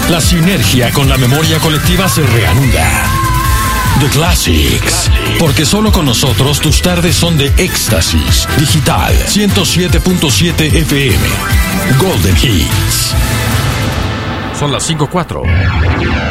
La sinergia con la memoria colectiva se reanuda. The Classics. Porque solo con nosotros tus tardes son de éxtasis. Digital 107.7 FM. Golden Hits. Son las 5:04.